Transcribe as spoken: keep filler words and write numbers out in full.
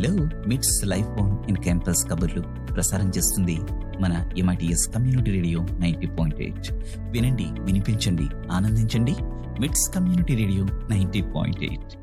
Hello, మిట్స్ life on in campus కబుర్లు ప్రసారం చేస్తుంది మన MITS community radio ninety point eight. వినండి, వినిపించండి, ఆనందించండి. మిట్స్ community radio ninety point eight.